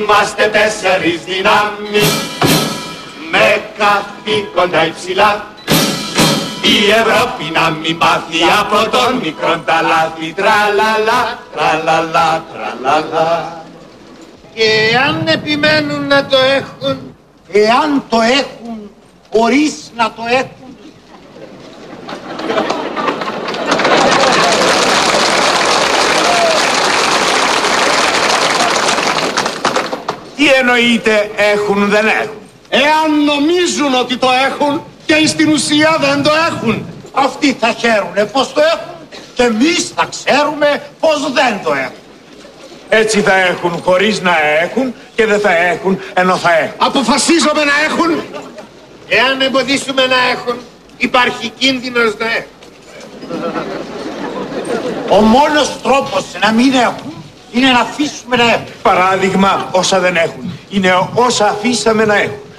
Είμαστε τέσσερις δυνάμεις με καθήκοντα υψηλά. Η Ευρώπη να μην πάθει από τον μικρόν τα λάθη. Τραλαλα, τραλαλα, τραλαλα. Και εάν επιμένουν να το έχουν, εάν το έχουν χωρίς να το έχουν, τι εννοείται έχουν δεν έχουν? Εάν νομίζουν ότι το έχουν και στην ουσία δεν το έχουν. αυτοί θα χαίρουνε πως το έχουν και εμείς θα ξέρουμε πως δεν το έχουν. Έτσι θα έχουν χωρίς να έχουν και δεν θα έχουν ενώ θα έχουν. Αποφασίζομαι να έχουν. εάν εμποδίσουμε να έχουν, υπάρχει κίνδυνος να έχουν. Ο μόνος τρόπος να μην έχουν είναι να αφήσουμε να έχουν. Παράδειγμα, όσα δεν έχουν είναι όσα αφήσαμε να έχουν.